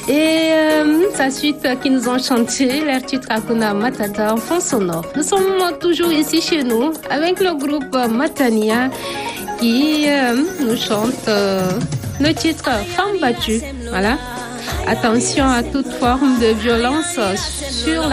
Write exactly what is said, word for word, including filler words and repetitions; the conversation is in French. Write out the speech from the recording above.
Et euh, sa suite qui nous ont chanté leur titre Hakuna Matata en fond sonore. Nous sommes toujours ici chez nous avec le groupe Matania qui euh, nous chante euh, le titre Femme battue. Voilà. Attention à toute forme de violence sur la